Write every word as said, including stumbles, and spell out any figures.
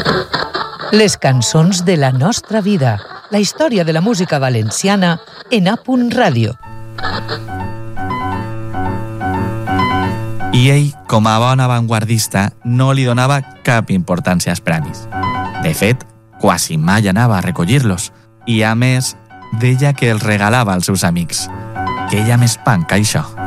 Les cançons de la nostra vida. La història de la música valenciana en A Punt Ràdio. I ell, com a bon avantguardista, no li donava cap importància als premis. De fet, quasi mai anava a recollir-los. I, a més, deia que els regalava als seus amics. Que ella més pan que això.